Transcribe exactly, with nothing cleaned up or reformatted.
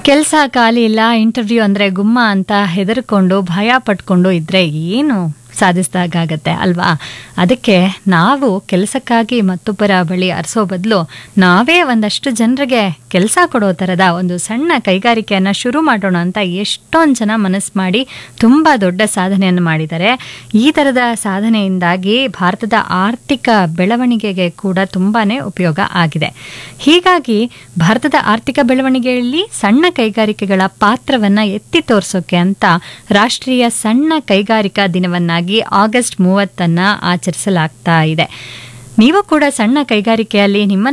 ಕೆಲಸ ಖಾಲಿ ಇಲ್ಲ, ಇಂಟರ್ವ್ಯೂ ಅಂದರೆ ಗುಮ್ಮ ಅಂತ ಹೆದರ್ಕೊಂಡು ಭಯ ಪಟ್ಕೊಂಡು ಇದ್ರೆ ಏನು ಸಾಧಿಸಿದಾಗತ್ತೆ ಅಲ್ವಾ? ಅದಕ್ಕೆ ನಾವು ಕೆಲಸಕ್ಕಾಗಿ ಮತ್ತೊಬ್ಬರ ಬಳಿ ಅರಸೋ ಬದಲು ನಾವೇ ಒಂದಷ್ಟು ಜನರಿಗೆ ಕೆಲಸ ಕೊಡೋ ಥರದ ಒಂದು ಸಣ್ಣ ಕೈಗಾರಿಕೆಯನ್ನು ಶುರು ಮಾಡೋಣ ಅಂತ ಎಷ್ಟೊಂದು ಜನ ಮನಸ್ಸು ಮಾಡಿ ತುಂಬ ದೊಡ್ಡ ಸಾಧನೆಯನ್ನು ಮಾಡಿದ್ದಾರೆ. ಈ ಥರದ ಸಾಧನೆಯಿಂದಾಗಿ ಭಾರತದ ಆರ್ಥಿಕ ಬೆಳವಣಿಗೆಗೆ ಕೂಡ ತುಂಬಾ ಉಪಯೋಗ ಆಗಿದೆ. ಹೀಗಾಗಿ ಭಾರತದ ಆರ್ಥಿಕ ಬೆಳವಣಿಗೆಯಲ್ಲಿ ಸಣ್ಣ ಕೈಗಾರಿಕೆಗಳ ಪಾತ್ರವನ್ನು ಎತ್ತಿ ತೋರಿಸೋಕೆ ಅಂತ ರಾಷ್ಟ್ರೀಯ ಸಣ್ಣ ಕೈಗಾರಿಕಾ ದಿನವನ್ನಾಗಿ ಆಗಸ್ಟ್ ಮೂವತ್ತನ್ನು ಆಚರಿಸಲಾಗ್ತಾ ಇದೆ. ನೀವು ಕೂಡ ಸಣ್ಣ ಕೈಗಾರಿಕೆಯಲ್ಲಿ ನಿಮ್ಮ